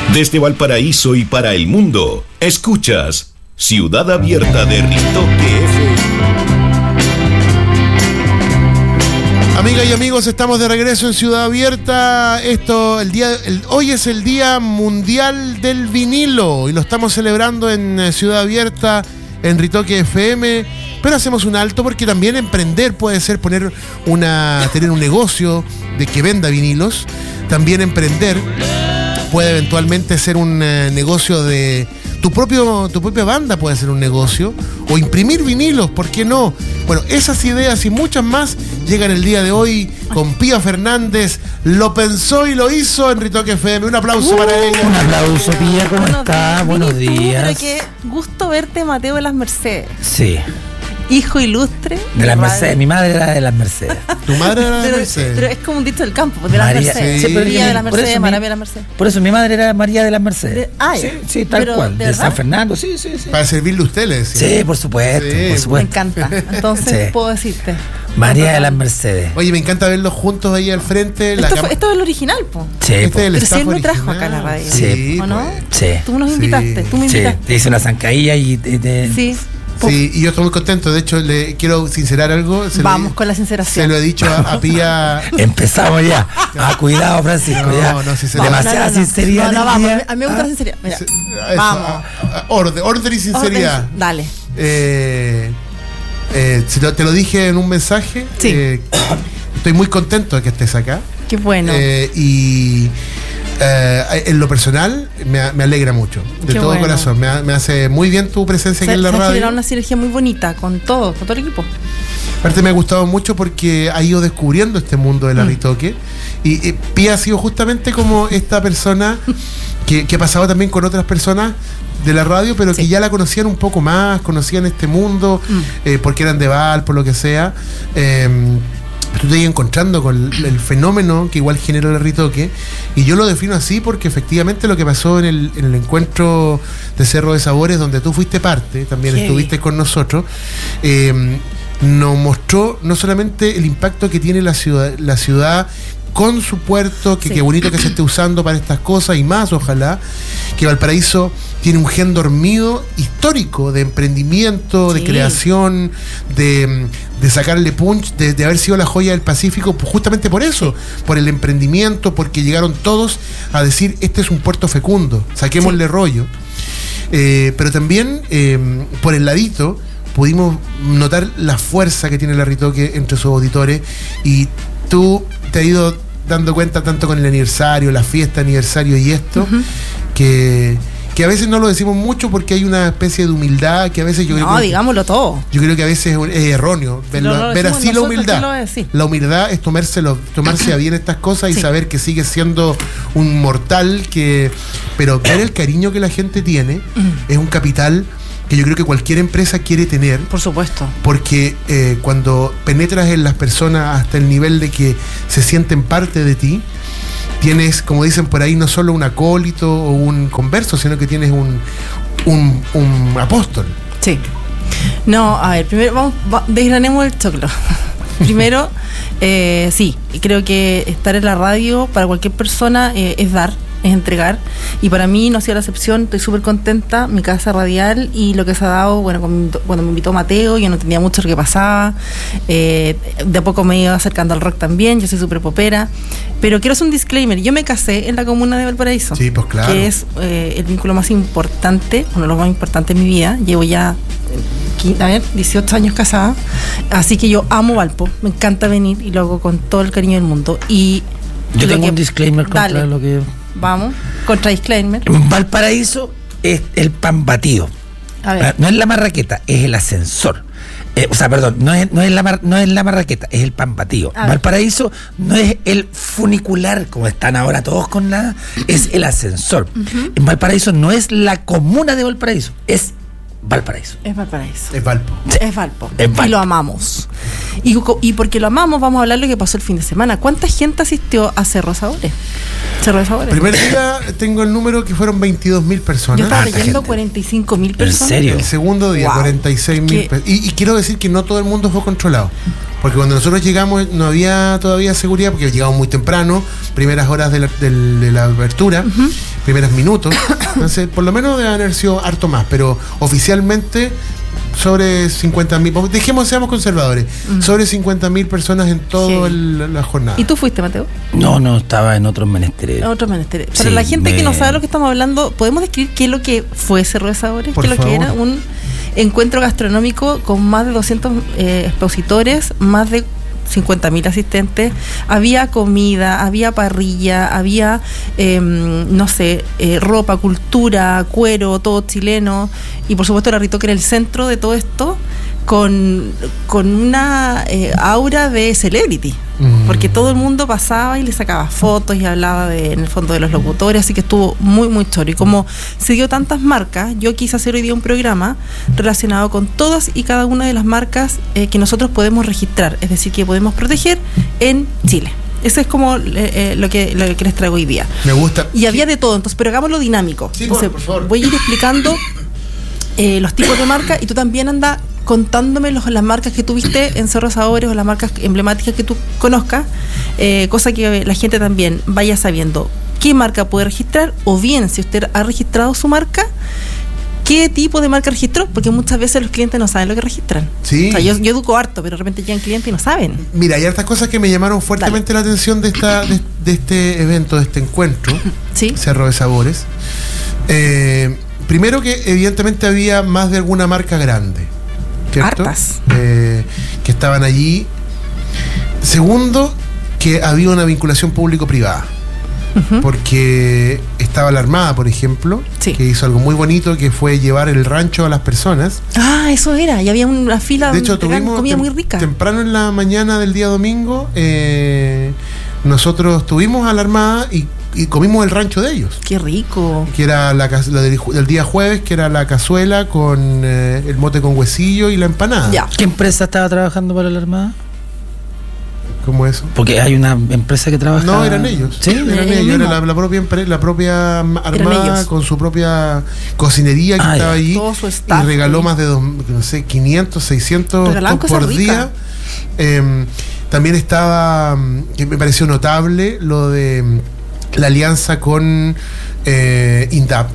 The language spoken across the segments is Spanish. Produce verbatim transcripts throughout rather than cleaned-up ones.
Desde Valparaíso y para el mundo, escuchas Ciudad Abierta de Ritoque F M. Amigas y amigos, estamos de regreso en Ciudad Abierta. Esto, el día, el, hoy es el Día Mundial del Vinilo y lo estamos celebrando en Ciudad Abierta, en Ritoque F M. Pero hacemos un alto porque también emprender puede ser poner una, tener un negocio de que venda vinilos. También emprender puede eventualmente ser un eh, negocio de tu propio, tu propia banda puede ser un negocio, o imprimir vinilos, ¿por qué no? Bueno, esas ideas y muchas más llegan el día de hoy con Pía Fernández. Lo pensó y lo hizo en Ritoque F M. Un aplauso uh, para ella. Un aplauso, Pía, ¿cómo está? Buenos días. Pero qué gusto verte, Mateo, de las Mercedes. Sí. Hijo ilustre. De las Mercedes, mi madre era de las Mercedes. ¿Tu madre era de las pero, Mercedes? Pero es como un dicho del campo, de las María, Mercedes. Sí, María de las Mercedes, Maravilla mi, de las Mercedes. Por eso mi madre era María de las Mercedes. De, ah, sí, sí, tal cual. ¿De, de San Fernando? Sí, sí, sí. Para servirle a ustedes. Sí, sí por supuesto, sí, por supuesto. Me encanta. Entonces sí. puedo decirte. María de las Mercedes. Oye, me encanta verlos juntos ahí al frente. Esto, la fue, esto es el original, po. Sí, este po. es el Pero si él me original. trajo acá a la radio. Sí, ¿o no? Pues. Sí. Tú nos invitaste, sí. tú me invitaste. Sí, te hice una zancadilla y te, te... Sí. Sí, y yo estoy muy contento. De hecho, le quiero sincerar algo. Se Vamos lo, con la sinceración. Se lo he dicho a, a Pía. Empezamos ya. Ah, cuidado, Francisco. No, ya. no, si demasiada no, no, no. sinceridad. No, no, vamos. Día. A mí me gusta ah. la sinceridad. Mira. Eso, vamos. A, a, orden, orden y sinceridad. Orden, dale. Eh, eh, si te, te lo dije en un mensaje. Sí. Eh, estoy muy contento de que estés acá. Qué bueno. Eh, y eh, en lo personal me, me alegra mucho, de Qué todo bueno. corazón. Me, me hace muy bien tu presencia aquí se, en la se radio. ha generado una sinergia muy bonita con todo, con todo el equipo. Aparte me ha gustado mucho porque ha ido descubriendo este mundo de la Mm. Ritoque. Y, y Pía ha sido justamente como esta persona que, que ha pasado también con otras personas de la radio, pero sí. que ya la conocían un poco más, conocían este mundo, Mm. eh, porque eran de Val, por lo que sea. Eh, tú te ibas encontrando con el, el fenómeno que igual genera el Ritoque, y yo lo defino así porque efectivamente lo que pasó en el, en el encuentro de Cerro de Sabores, donde tú fuiste parte, también Heavy. estuviste con nosotros, eh, nos mostró no solamente el impacto que tiene la ciudad, la ciudad con su puerto, que sí. qué bonito que se esté usando para estas cosas y más, ojalá, que Valparaíso tiene un gen dormido histórico de emprendimiento, sí. de creación, de, de sacarle punch, de, de haber sido la joya del Pacífico, pues justamente por eso, sí. por el emprendimiento, porque llegaron todos a decir, este es un puerto fecundo, saquémosle sí. rollo. Eh, pero también, eh, por el ladito, pudimos notar la fuerza que tiene la Ritoque entre sus auditores, y tú te has ido dando cuenta tanto con el aniversario, la fiesta, aniversario y esto, uh-huh. que, que a veces no lo decimos mucho porque hay una especie de humildad que a veces yo no, creo que... digámoslo todo. Yo creo que a veces es erróneo ver, no, no, ver así la humildad. Lo la humildad es tomárselo, tomarse a bien estas cosas y sí. saber que sigue siendo un mortal, que pero ver el cariño que la gente tiene es un capital que yo creo que cualquier empresa quiere tener. Por supuesto. Porque eh, cuando penetras en las personas hasta el nivel de que se sienten parte de ti, tienes, como dicen por ahí, no solo un acólito o un converso, sino que tienes un, un, un apóstol. Sí. No, a ver, primero vamos, va, desgranemos el choclo. Primero, eh, sí, creo que estar en la radio para cualquier persona eh, es dar, es entregar, y para mí no ha sido la excepción. Estoy súper contenta, mi casa radial y lo que se ha dado, bueno, cuando me invitó Mateo yo no entendía mucho lo que pasaba, eh, de a poco me iba acercando al rock también, yo soy súper popera, pero quiero hacer un disclaimer, yo me casé en la comuna de Valparaíso, sí, pues claro, que es eh, el vínculo más importante, uno de los más importantes en mi vida. Llevo ya a ver, dieciocho años casada, así que yo amo Valpo, me encanta venir y lo hago con todo el cariño del mundo. Y yo tengo que, un disclaimer contra dale, lo que... Vamos, contra disclaimer. Valparaíso es el pan batido. A ver. No es la marraqueta, es el ascensor. Eh, o sea, perdón, no es, no, es la mar, no es la marraqueta, es el pan batido. Valparaíso no es el funicular, como están ahora todos con la... Es el ascensor. Uh-huh. En Valparaíso no es la comuna de Valparaíso, es Valparaíso. Es Valparaíso. Es Valpo. Es Valpo. Es Valpo. Y lo amamos. Y, y porque lo amamos, vamos a hablar de lo que pasó el fin de semana. ¿Cuánta gente asistió a Cerro Sabores? Cerro de Sabores. Primer día tengo el número que fueron veintidós mil personas. Yo estaba Ah, leyendo gente. cuarenta y cinco mil personas. ¿En serio? El segundo día, wow. cuarenta y seis mil personas. Y, y quiero decir que no todo el mundo fue controlado. Porque cuando nosotros llegamos no había todavía seguridad, porque llegamos muy temprano, primeras horas de la, de, de la apertura. Uh-huh. primeros minutos. Entonces, por lo menos debe haber sido harto más, pero oficialmente sobre cincuenta mil, dejemos, seamos conservadores, mm. sobre cincuenta mil personas en toda la jornada. ¿Y tú fuiste, Mateo? No, no, estaba en otros menesteres. Otros menesteres. Para Sí, la gente me- que no sabe lo que estamos hablando, ¿podemos describir qué es lo que fue Cerro de Sabores? Por ¿Qué es lo que favor. era? Un encuentro gastronómico con más de doscientos eh, expositores, más de cincuenta mil asistentes, había comida, había parrilla, había, eh, no sé, eh, ropa, cultura, cuero, todo chileno, y por supuesto la Ritoque era el centro de todo esto, con, con una eh, aura de celebrity, Mm. porque todo el mundo pasaba y le sacaba fotos y hablaba de, en el fondo de los locutores, así que estuvo muy, muy choro. Y como se dio tantas marcas, yo quise hacer hoy día un programa relacionado con todas y cada una de las marcas eh, que nosotros podemos registrar, es decir, que podemos proteger en Chile. Eso es como eh, eh, lo, que, lo que les traigo hoy día. Me gusta. Y había de todo, entonces, pero hagámoslo dinámico. Sí, Entonces, por favor. voy a ir explicando eh, los tipos de marcas y tú también anda contándome los, las marcas que tuviste en Cerro Sabores o las marcas emblemáticas que tú conozcas, eh, cosa que la gente también vaya sabiendo qué marca puede registrar, o bien si usted ha registrado su marca, qué tipo de marca registró, porque muchas veces los clientes no saben lo que registran. Sí. O sea, yo, yo educo harto, pero de repente llegan clientes y no saben. Mira, hay hartas cosas que me llamaron fuertemente la atención de esta de, de este evento, de este encuentro, Sí. Cerro de Sabores. Eh, primero que evidentemente había más de alguna marca grande, ¿cierto? Hartas. Eh, que estaban allí. Segundo, que había una vinculación público-privada. Ujú. Porque estaba la Armada, por ejemplo, Sí. que hizo algo muy bonito, que fue llevar el rancho a las personas. Ah, eso era, y había una fila De hecho, de gran tuvimos comida tem- muy rica. temprano en la mañana del día domingo, eh, nosotros tuvimos a la Armada y, y comimos el rancho de ellos, Qué rico. que era la, ca- la del, ju- del día jueves, que era la cazuela con eh, el mote con huesillo y la empanada. Ya. ¿Qué empresa estaba trabajando para la Armada? ¿Cómo eso? Porque hay una empresa que trabaja. No, eran ellos. ¿Sí? Eran Eh, ellos. mismo. Era la, la propia empre- la propia Armada ellos. con su propia cocinería que Ah, estaba ya. allí. Todo su Y staff, regaló sí. más de dos, no sé, quinientos, seiscientos Regalaban por cosas día. ricas. Eh, también estaba, mm, que me pareció notable, lo de mm, la alianza con eh, INDAP.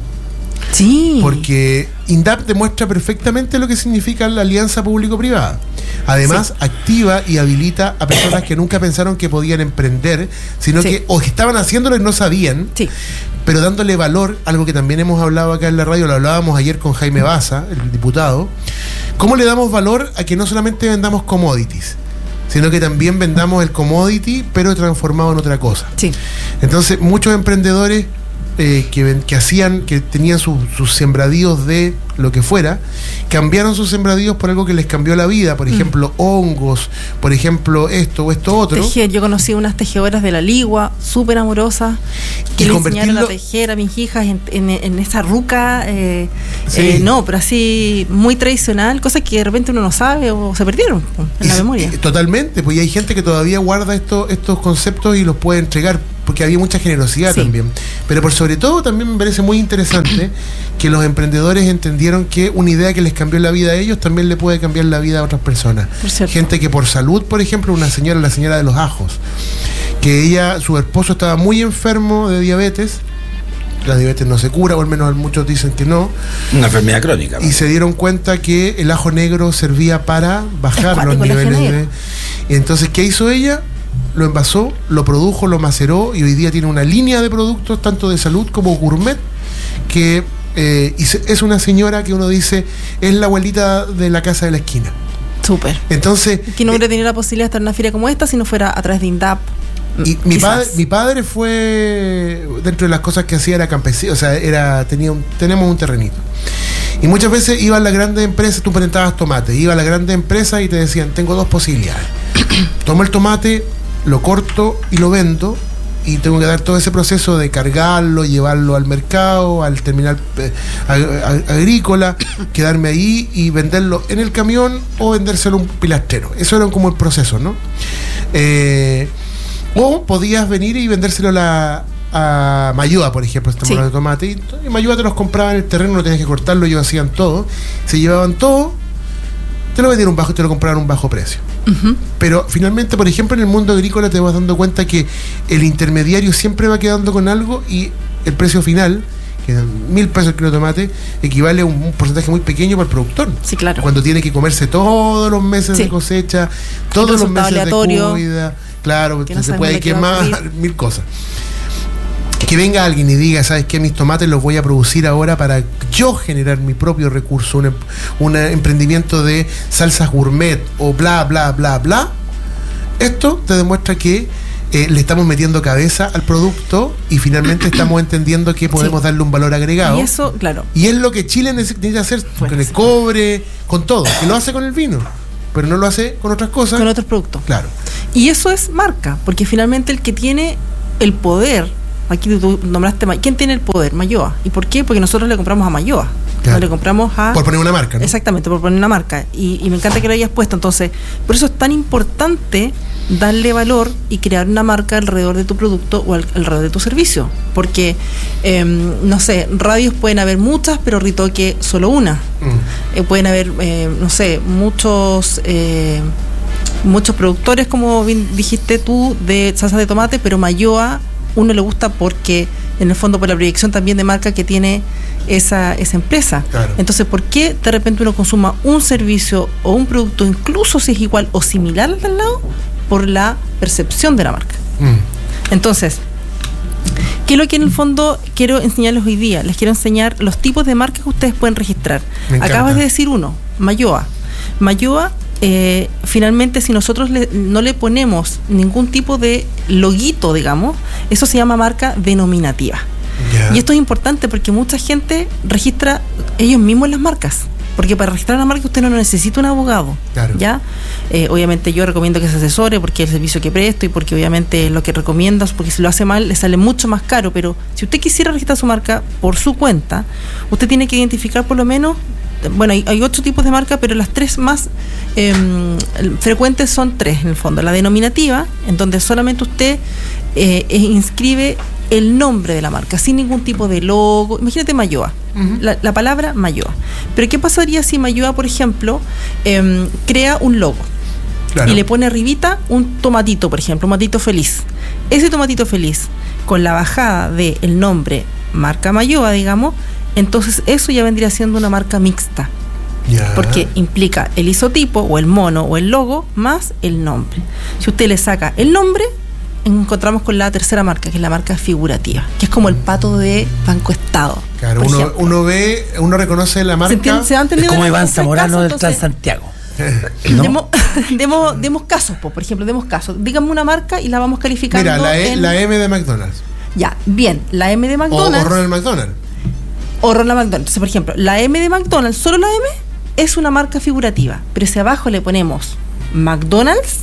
Sí. Porque INDAP demuestra perfectamente lo que significa la alianza público-privada. Además, activa y habilita a personas que nunca pensaron que podían emprender, sino Sí. que o que estaban haciéndolo y no sabían, Sí. pero dándole valor, algo que también hemos hablado acá en la radio, lo hablábamos ayer con Jaime Baza, el diputado. ¿Cómo le damos valor a que no solamente vendamos commodities, sino que también vendamos el commodity, pero transformado en otra cosa? Sí. Entonces, muchos emprendedores eh, que, ven- que hacían, que tenían sus, sus sembradíos de lo que fuera, cambiaron sus sembradíos por algo que les cambió la vida, por ejemplo, hongos, por ejemplo, esto o esto otro. Tejer, yo conocí unas tejedoras de la Ligua, súper amorosas, que Y le enseñaron a convertirlo- tejer a mis hijas en, en- en esa ruca, eh, Sí. eh, no, pero así muy tradicional, cosas que de repente uno no sabe o se perdieron po, en Y la se- memoria. y totalmente, pues y hay gente que todavía guarda esto, estos conceptos y los puede entregar, porque había mucha generosidad Sí. también. Pero por sobre todo también me parece muy interesante que los emprendedores entendieron que una idea que les cambió la vida a ellos también le puede cambiar la vida a otras personas. Por cierto. Gente que por salud, por ejemplo, una señora, la señora de los ajos, que ella, su esposo estaba muy enfermo de diabetes. La diabetes no se cura, o al menos muchos dicen que no. Una enfermedad crónica. Y se dieron cuenta que el ajo negro servía para bajar Es los cuático el ajo niveles de... negro. Y entonces, ¿qué hizo ella? Lo envasó, lo produjo, lo maceró y hoy día tiene una línea de productos, tanto de salud como gourmet, que eh, y se- es una señora que uno dice, es la abuelita de la casa de la esquina. Súper. Entonces, Que no hubiera tenido la posibilidad de estar en una feria como esta si no fuera a través de INDAP. y mi Quizás. padre, mi padre fue, dentro de las cosas que hacía, era campesino, o sea, era, tenía un, tenemos un terrenito. Y muchas veces iba a las grandes empresas, tú plantabas tomate, iba a las grandes empresas y te decían, tengo dos posibilidades. Tomo el tomate, lo corto y lo vendo, y tengo que dar todo ese proceso de cargarlo, llevarlo al mercado, al terminal eh, ag- ag- agrícola, quedarme ahí y venderlo en el camión o vendérselo a un pilastrero. Eso era como el proceso, ¿no? Eh, o podías venir y vendérselo a la a Mayúa, por ejemplo, este Sí. mono de tomate. Y, y Mayúa te los compraba en el terreno, no tenías que cortarlo, ellos hacían todo. Se llevaban todo, te lo vendían un bajo y te lo compraban a un bajo precio. Ujú. Pero finalmente, por ejemplo, en el mundo agrícola te vas dando cuenta que el intermediario siempre va quedando con algo y el precio final, que mil pesos el kilo de tomate, equivale a un, un porcentaje muy pequeño para el productor. Sí, claro. Cuando tiene que comerse todos los meses sí. de cosecha, todos los meses aleatorio, de cuida, claro, no se puede quemar mil cosas. Que venga alguien y diga, ¿sabes qué? Mis tomates los voy a producir ahora para yo generar mi propio recurso, un, un emprendimiento de salsas gourmet o bla, bla, bla, bla. Esto te demuestra que eh, le estamos metiendo cabeza al producto y finalmente estamos entendiendo que podemos sí. darle un valor agregado. Y eso, claro. Y es lo que Chile necesita hacer bueno, con el sí. cobre, con todo. Que lo hace con el vino, pero no lo hace con otras cosas. Con otros productos. Claro. Y eso es marca, porque finalmente el que tiene el poder, aquí tú nombraste, ¿quién tiene el poder? Mayoa. ¿Y por qué? Porque nosotros le compramos a Mayoa. Claro. No le compramos a... Por poner una marca, ¿no? Exactamente, por poner una marca. Y, y me encanta que lo hayas puesto. Entonces, por eso es tan importante darle valor y crear una marca alrededor de tu producto o al, alrededor de tu servicio. Porque, eh, no sé, radios pueden haber muchas, pero Ritoque solo una. Mm. Eh, pueden haber, eh, no sé, muchos... Eh, muchos productores, como bien dijiste tú, de salsa de tomate, pero Mayoa uno le gusta porque en el fondo por la proyección también de marca que tiene esa, esa empresa. Claro. Entonces, ¿por qué de repente uno consuma un servicio o un producto, incluso si es igual o similar al del lado, por la percepción de la marca? Mm. Entonces, ¿qué es lo que en el fondo quiero enseñarles hoy día? Les quiero enseñar los tipos de marcas que ustedes pueden registrar. Acabas de decir uno, Mayoa. Mayoa, eh, finalmente, si nosotros le, no le ponemos ningún tipo de loguito, digamos, eso se llama marca denominativa. Yeah. Y esto es importante porque mucha gente registra ellos mismos las marcas. Porque para registrar una marca usted no necesita un abogado. Claro. ¿Ya? Eh, obviamente yo recomiendo que se asesore porque es el servicio que presto y porque obviamente lo que recomiendas, porque si lo hace mal le sale mucho más caro. Pero si usted quisiera registrar su marca por su cuenta, usted tiene que identificar por lo menos, bueno, hay, hay ocho tipos de marca, pero las tres más eh, frecuentes son tres en el fondo. La denominativa, en donde solamente usted eh, inscribe el nombre de la marca, sin ningún tipo de logo. Imagínate Mayoa, uh-huh. la, la palabra Mayoa. Pero ¿qué pasaría si Mayoa, por ejemplo, eh, crea un logo? Claro. Y le pone arribita un tomatito, por ejemplo, un tomatito feliz. Ese tomatito feliz, con la bajada del nombre marca Mayoa, digamos, entonces eso ya vendría siendo una marca mixta. Yeah. Porque implica el isotipo o el mono o el logo más el nombre. Si usted le saca el nombre, encontramos con la tercera marca, que es la marca figurativa, que es como el pato de Banco Estado. Claro, uno, uno ve, uno reconoce la marca. ¿Se entiende, se es como Iván Zamorano del Transantiago. ¿No? Demos, demos, demos casos, por ejemplo, demos casos. Dígame una marca y la vamos calificando. Mira, la, e, en... la M de McDonald's. Ya, bien, la M de McDonald's. O, o Ronald McDonald. O Ronald McDonald. Entonces, por ejemplo, la M de McDonald's, solo la M, es una marca figurativa. Pero si abajo le ponemos McDonald's,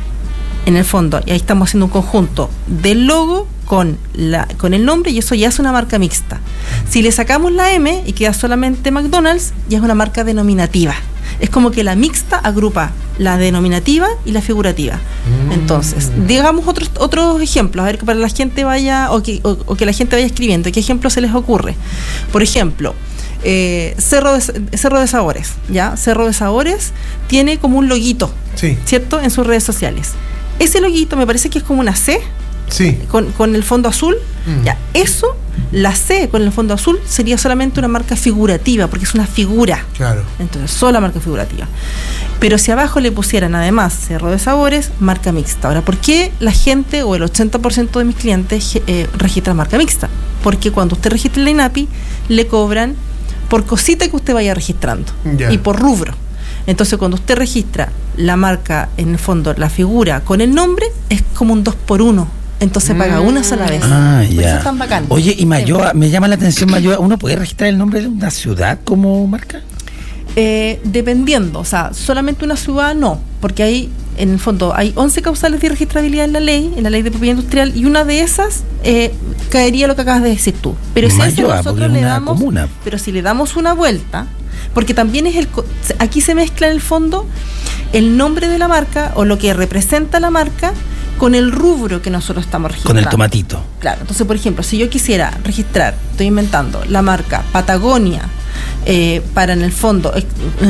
en el fondo, y ahí estamos haciendo un conjunto del logo con, la, con el nombre, y eso ya es una marca mixta. Si le sacamos la M y queda solamente McDonald's, ya es una marca denominativa. Es como que la mixta agrupa la denominativa y la figurativa. Mm. Entonces, digamos otros otros ejemplos, a ver que para la gente vaya, o que, o, o que la gente vaya escribiendo, ¿qué ejemplo se les ocurre? Por ejemplo, eh, Cerro de, Cerro de Sabores, ¿ya? Cerro de Sabores tiene como un loguito, sí. ¿cierto? En sus redes sociales. Ese loguito me parece que es como una C, sí. con, con el fondo azul. Mm. Ya, eso, la C con el fondo azul, sería solamente una marca figurativa, porque es una figura. Claro. Entonces, solo marca figurativa. Pero si abajo le pusieran además Cerro de Sabores, marca mixta. Ahora, ¿por qué la gente o el ochenta por ciento de mis clientes eh, registran marca mixta? Porque cuando usted registra el INAPI, le cobran por cosita que usted vaya registrando. Yeah. Y por rubro. Entonces, cuando usted registra la marca, en el fondo, la figura con el nombre, es como un dos por uno. Entonces mm. paga una sola vez. Ah, ya. Eso es tan bacán. Oye, y Mayoa, me llama la atención Mayoa, ¿uno puede registrar el nombre de una ciudad como marca? Eh, dependiendo, o sea, solamente una ciudad no, porque hay, en el fondo, hay once causales de registrabilidad en la ley, en la ley de propiedad industrial, y una de esas eh, caería lo que acabas de decir tú. Pero si eso nosotros le damos, comuna. Pero si le damos una vuelta, porque también es el, aquí se mezcla en el fondo el nombre de la marca o lo que representa la marca con el rubro que nosotros estamos registrando. Con el tomatito. Claro, entonces por ejemplo, si yo quisiera registrar, estoy inventando, la marca Patagonia, eh, para en el fondo, eh,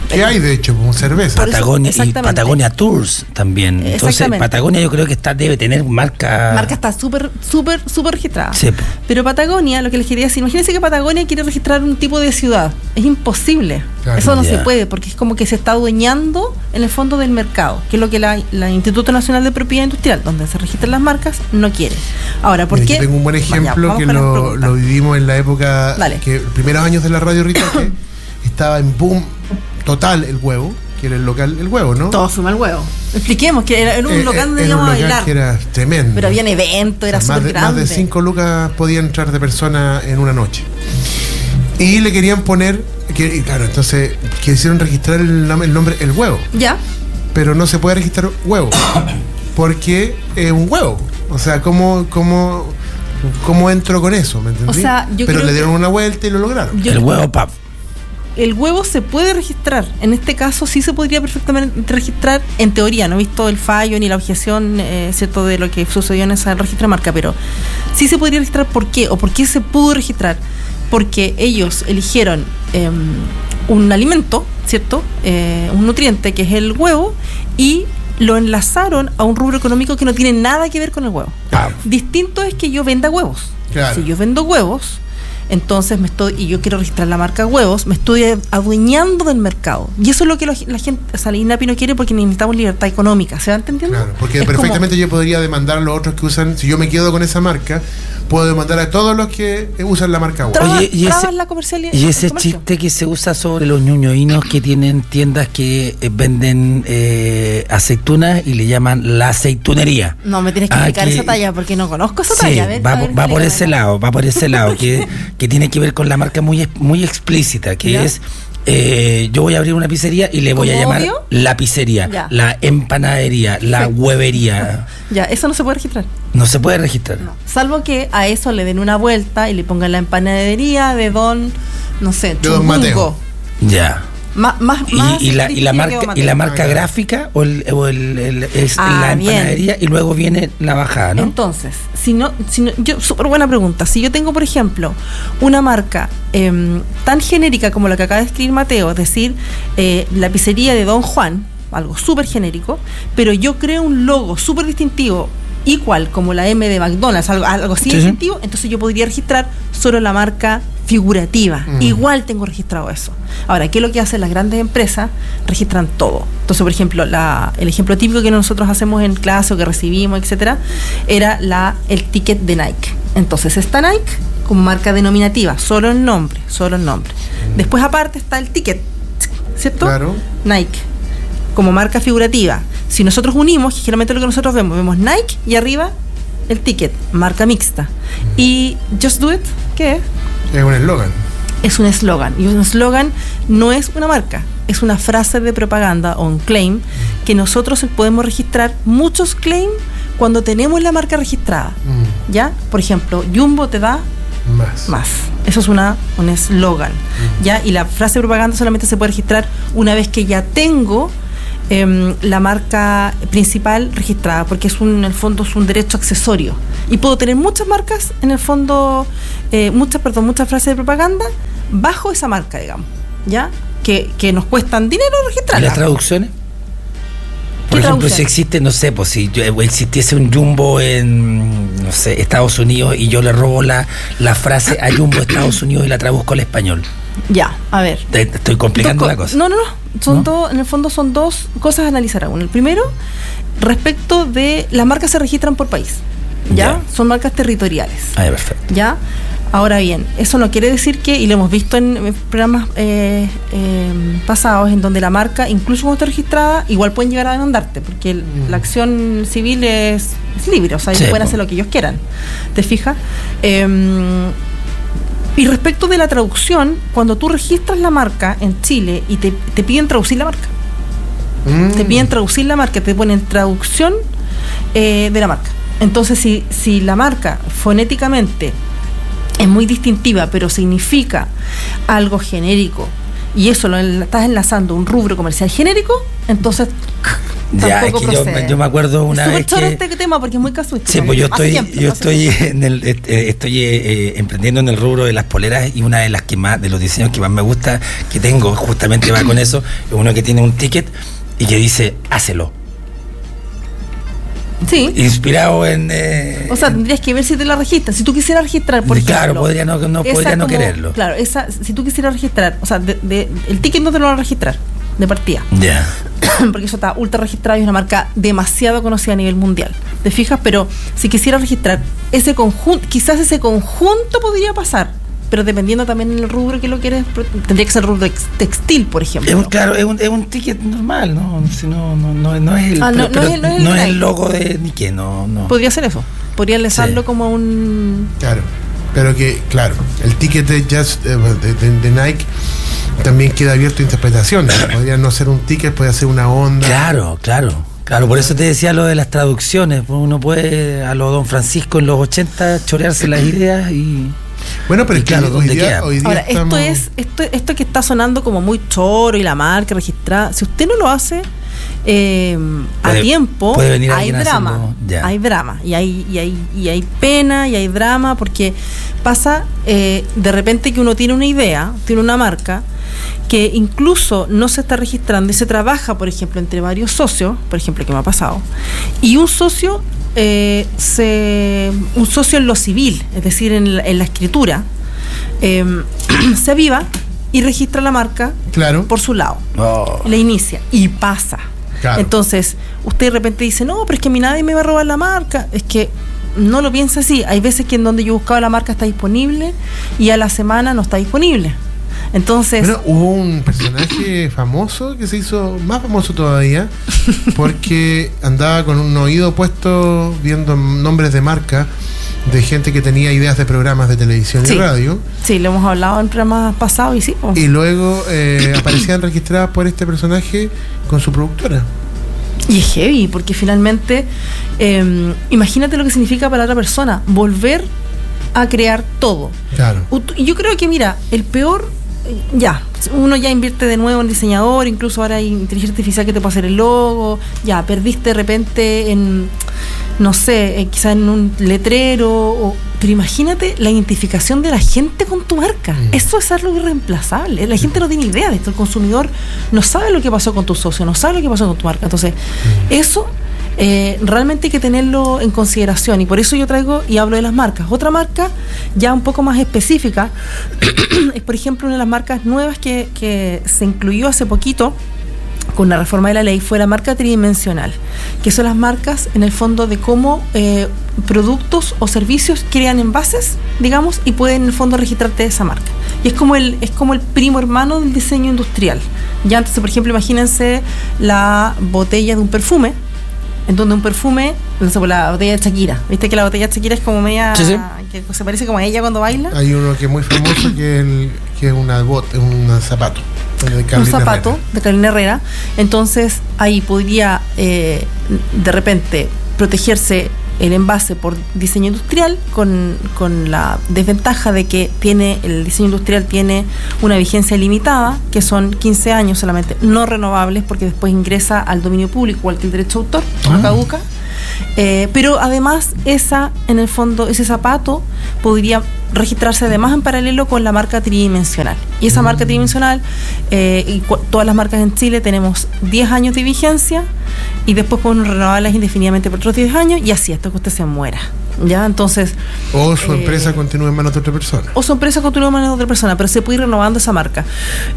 ¿Qué hay de hecho? Como cerveza. Patagonia y Patagonia Tours también. Entonces, Patagonia yo creo que está debe tener marca. Marca está súper, súper, súper registrada. Sí. Pero Patagonia, lo que les quería decir, imagínense que Patagonia quiere registrar un tipo de ciudad. Es imposible. Claro. Eso no yeah. se puede, porque es como que se está adueñando en el fondo del mercado, que es lo que la, la Instituto Nacional de Propiedad Industrial, donde se registran las marcas, no quiere. Ahora, ¿por Mira, qué? Yo tengo un buen ejemplo Vaya, que lo, lo vivimos en la época, Dale. que los primeros años de la radio Rita, que estaba en boom total el huevo, que era el local El Huevo, ¿no? Todos fuimos al Huevo. Expliquemos que era, era un eh, local donde íbamos a bailar. Que era tremendo. Pero habían eventos, era o sea, súper grande. Más de cinco lucas podían entrar de persona en una noche. Y le querían poner, que, claro, entonces quisieron registrar el, el nombre El Huevo. Ya. Pero no se puede registrar huevo, porque es un huevo. O sea, ¿cómo, cómo, cómo entro con eso? ¿Me entendí? O sea, yo Pero creo le dieron una vuelta y lo lograron. El Huevo Pub. El huevo se puede registrar. En este caso sí se podría perfectamente registrar, en teoría. No he visto el fallo ni la objeción, eh, cierto, de lo que sucedió en ese registro de marca, pero sí se podría registrar. ¿Por qué? ¿O por qué se pudo registrar? Porque ellos eligieron eh, un alimento, ¿cierto? Eh, un nutriente que es el huevo, y lo enlazaron a un rubro económico que no tiene nada que ver con el huevo. Claro. Distinto es que yo venda huevos. Claro. Si yo vendo huevos, entonces me estoy, y yo quiero registrar la marca huevos, me estoy adueñando del mercado. Y eso es lo que lo, la gente, o sea, la INAPI no quiere, porque necesitamos libertad económica. ¿Se va entendiendo? Claro, porque es perfectamente como, yo podría demandar a los otros que usan, si yo me quedo con esa marca, puedo demandar a todos los que usan la marca huevos. Oye, y ese, la comercialidad, y ese chiste que se usa sobre los ñuñoínos que tienen tiendas que eh, venden eh, aceitunas y le llaman la aceitunería. No, me tienes que explicar ah, que, esa talla, porque no conozco esa sí, talla. A ver, va, a ver, va por ese lado, va por ese lado, que, que tiene que ver con la marca muy, muy explícita, que ¿ya? es... Eh, yo voy a abrir una pizzería y le voy a llamar obvio? la pizzería, ya. la empanadería, la huevería. Ya, eso no se puede registrar. No se puede registrar. No. Salvo que a eso le den una vuelta y le pongan la empanadería de Don, no sé, de Don Mateo. Ya. Más, más, y, más y, la, y la marca y la marca ah, gráfica o, el, o el, el, es ah, la empanadería bien. Y luego viene la bajada, ¿no? Entonces, si no, si no yo súper buena pregunta. Si yo tengo, por ejemplo, una marca eh, tan genérica como la que acaba de escribir Mateo, es decir, eh, la pizzería de Don Juan, algo súper genérico, pero yo creo un logo súper distintivo, igual como la M de McDonald's, algo, algo así sí, distintivo, sí. Entonces yo podría registrar solo la marca figurativa. Mm. Igual tengo registrado eso. Ahora, ¿qué es lo que hacen las grandes empresas? Registran todo. Entonces, por ejemplo, la, el ejemplo típico que nosotros hacemos en clase o que recibimos, etcétera, era la, el ticket de Nike. Entonces está Nike como marca denominativa, solo el nombre, solo el nombre. Mm. Después aparte está el ticket, ¿cierto? Claro. Nike como marca figurativa. Si nosotros unimos, generalmente lo que nosotros vemos, vemos Nike y arriba el ticket, marca mixta. Mm. Y Just Do It, ¿qué es? Es un eslogan. Es un eslogan. Y un eslogan no es una marca, es una frase de propaganda o un claim que nosotros podemos registrar muchos claims cuando tenemos la marca registrada. Mm. ¿Ya? Por ejemplo, Jumbo te da más. Más. Eso es una, un eslogan. Mm. ¿Ya? Y la frase de propaganda solamente se puede registrar una vez que ya tengo Eh, la marca principal registrada, porque es un, en el fondo es un derecho accesorio, y puedo tener muchas marcas en el fondo, eh, muchas perdón muchas frases de propaganda bajo esa marca, digamos, ya que, que nos cuestan dinero registrarlas. ¿Y las traducciones? Por ejemplo, si existe, no sé, pues si yo, existiese un Jumbo en, no sé, Estados Unidos, y yo le robo la, la frase a Jumbo Estados Unidos y la traduzco al español. Ya, a ver. Te, te estoy complicando co- la cosa. No, no, no. Son ¿no? Todo, en el fondo son dos cosas a analizar aún. El primero, respecto de las marcas se registran por país. ¿Ya? Ya. Son marcas territoriales. Ah, perfecto. ¿Ya? Ahora bien, eso no quiere decir que, y lo hemos visto en programas eh, eh, pasados, en donde la marca, incluso cuando está registrada, igual pueden llegar a demandarte, porque el, mm. la acción civil es, es libre, o sea, ellos sí, pueden hacer lo que ellos quieran. ¿Te fijas? Eh, y respecto de la traducción, cuando tú registras la marca en Chile y te, te piden traducir la marca, mm. te piden traducir la marca, te ponen traducción eh, de la marca. Entonces, si, si la marca fonéticamente es muy distintiva, pero significa algo genérico, y eso lo estás enlazando a un rubro comercial genérico, entonces Ya, tampoco es que yo, procede. yo me acuerdo una es vez choro que... este tema porque es muy casuístico. Sí, pues yo estoy, Siempre, yo no estoy en el, eh, estoy eh, emprendiendo en el rubro de las poleras y una de las que más, de los diseños que más me gusta, que tengo, justamente va con eso, es uno que tiene un ticket y que dice, hácelo. Sí. Inspirado en... Eh, O sea, tendrías que ver si te la registran. Si tú quisieras registrar, por ejemplo... Claro, podría no, no, esa podría no como- quererlo. Claro, esa, si tú quisieras registrar, o sea, de, de- el ticket no te lo van a registrar de partida. Ya. Porque eso está ultra registrado y es una marca demasiado conocida a nivel mundial. ¿Te fijas? Pero si quisiera registrar ese conjunto, quizás ese conjunto podría pasar, pero dependiendo también del rubro que lo quieres, tendría que ser rubro tex- textil, por ejemplo. Es un, claro, es un, es un ticket normal, ¿no? Si no, no, no, no es el, Ah, no, pero- no es el- no es el no es Nike. el logo de Nike, no, no. Podría ser eso. Podría lanzarlo Sí. como un... Claro, pero que, claro, el ticket de, Just, eh, de, de- de Nike también queda abierto a interpretaciones. Podría no ser un ticket, puede ser una onda. Claro, claro. Claro, por eso te decía lo de las traducciones. Uno puede a lo Don Francisco en los ochenta chorearse las ideas y... Bueno, pero Y es que claro, hoy ¿dónde día, queda? hoy día Ahora, estamos... esto es esto, esto que está sonando como muy choro y la marca registrada, si usted no lo hace eh, a Puede- tiempo, puede venir hay alguien drama, haciendo- ya. hay drama y hay, y hay y hay pena y hay drama porque pasa eh, de repente que uno tiene una idea, tiene una marca que incluso no se está registrando y se trabaja, por ejemplo, entre varios socios, por ejemplo, que me ha pasado, y un socio eh, se un socio en lo civil, es decir, en la, en la escritura, eh, se aviva y registra la marca Claro. por su lado, Oh. la inicia y pasa. Claro. Entonces, usted de repente dice, no, pero es que a mí nadie me va a robar la marca. Es que no lo piensa así. Hay veces que en donde yo buscaba la marca está disponible y a la semana no está disponible. Entonces, Bueno, hubo un personaje famoso que se hizo más famoso todavía porque andaba con un oído puesto viendo nombres de marca de gente que tenía ideas de programas de televisión y Sí. radio sí, lo hemos hablado en programas pasados y sí. po. y luego eh, aparecían registradas por este personaje con su productora. Y es heavy, porque finalmente, eh, imagínate lo que significa para otra persona volver a crear todo. Claro. Ut- Y yo creo que, mira, el peor, eh, ya, uno ya invierte de nuevo en diseñador, incluso ahora hay inteligencia artificial que te puede hacer el logo, ya, perdiste de repente en, no sé, eh, quizá en un letrero, o- pero imagínate la identificación de la gente con tu marca. Mm. Eso es algo irreemplazable. La gente no tiene idea de esto, el consumidor no sabe lo que pasó con tu socio, no sabe lo que pasó con tu marca. Entonces, eso... Eh, realmente hay que tenerlo en consideración y por eso yo traigo y hablo de las marcas. Otra marca ya un poco más específica es, por ejemplo, una de las marcas nuevas que, que se incluyó hace poquito con la reforma de la ley, fue la marca tridimensional, que son las marcas en el fondo de cómo eh, productos o servicios crean envases, digamos, y pueden en el fondo registrarte esa marca. Y es como el, es como el primo hermano del diseño industrial. Ya entonces, por ejemplo, imagínense la botella de un perfume, en donde un perfume, no sé, la botella de Shakira. ¿Viste que la botella de Shakira es como media... Sí, sí. que se parece como a ella cuando baila? Hay uno que es muy famoso que es, el, que es una bot, un zapato. De Un Carolina zapato Herrera. de Carolina Herrera. Entonces ahí podría eh, de repente protegerse el envase por diseño industrial con, con la desventaja de que tiene el diseño industrial tiene una vigencia limitada, que son quince años solamente, no renovables, porque después ingresa al dominio público, igual que el derecho de autor, no Ah. caduca. Eh, pero además esa, en el fondo, ese zapato podría registrarse además en paralelo con la marca tridimensional. Y esa marca tridimensional, eh, y cu- todas las marcas en Chile tenemos diez años de vigencia y después podemos renovarlas indefinidamente por otros diez años y así hasta que usted se muera. ¿Ya? Entonces, O su eh, empresa continúa en manos de otra persona. o su empresa continúa en manos de otra persona, pero se puede ir renovando esa marca.